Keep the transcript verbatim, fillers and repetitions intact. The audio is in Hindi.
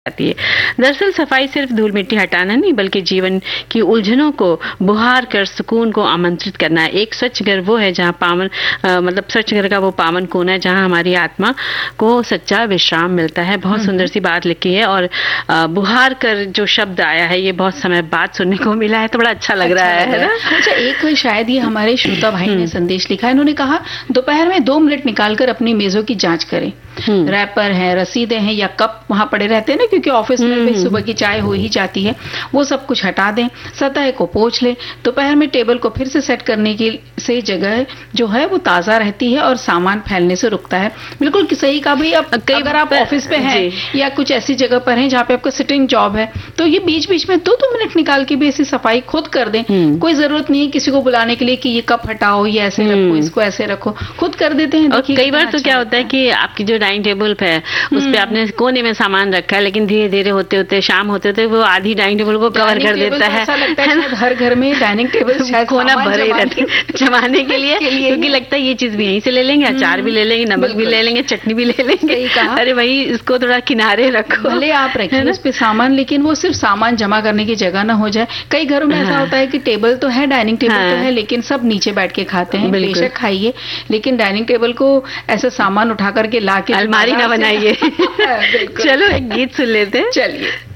आती है। दरअसल सफाई सिर्फ धूल मिट्टी हटाना नहीं बल्कि जीवन की उलझनों को बुहार कर सुकून को आमंत्रित करना है। एक स्वच्छ घर वो है जहाँ पावन आ, मतलब स्वच्छ घर का वो पावन कोना है जहाँ हमारी आत्मा को सच्चा विश्राम मिलता है। बहुत सुंदर सी बात लिखी है और आ, बुहार कर जो शब्द आया है ये बहुत समय बाद सुनने को मिला है तो बड़ा अच्छा लग अच्छा रहा है, है ना? अच्छा, एक शायद ये हमारे श्रोता भाई ने संदेश लिखा है। इन्होंने कहा दोपहर में दो मिनट निकालकर अपनी मेजों की जांच करें। रैपर है, रसीदें हैं या कप वहां पड़े रहते हैं ना, क्योंकि ऑफिस में भी सुबह की चाय हो ही जाती है, वो सब कुछ हटा दें। सतह को पोंछ लें। दोपहर में टेबल को फिर से सेट करने की से जगह जो है वो ताजा रहती है और सामान फैलने से रुकता है। बिल्कुल सही कहा भाई। अब अगर आप ऑफिस पे हैं या कुछ ऐसी जगह पर हैं जहाँ पे आपका सिटिंग जॉब है तो ये बीच बीच में दो दो मिनट निकाल के भी ऐसी सफाई खुद कर दें। कोई जरूरत नहीं है किसी को बुलाने के लिए कि ये कप हटाओ, ये ऐसे रखो, इसको ऐसे रखो, खुद कर देते हैं। और कई बार तो क्या होता है कि आपकी जो डाइनिंग टेबल पे है उस पे आपने कोने में सामान रखा है लेकिन धीरे धीरे होते होते शाम होते होते वो आधी डाइनिंग टेबल को कवर कर देता है। ऐसा लगता है कि हर घर में डाइनिंग टेबल कोना भरे रहते हैं जमाने के लिए, क्योंकि लगता है ये चीज भी यहीं से ले लेंगे, अचार भी ले लेंगे, नमक भी ले लेंगे, चटनी भी ले लेंगे। अरे भाई इसको थोड़ा किनारे रखो, भले आप रखिए उस पे सामान लेकिन वो सिर्फ सामान जमा करने की जगह ना हो जाए। कई घरों में ऐसा होता है कि टेबल तो है, डाइनिंग टेबल तो है लेकिन सब नीचे बैठ के खाते हैं। बेशक खाइए लेकिन डाइनिंग टेबल को ऐसे सामान उठा करके ला के अलमारी ना बनाइए। चलो एक गीत सुन लेते हैं। चलिए।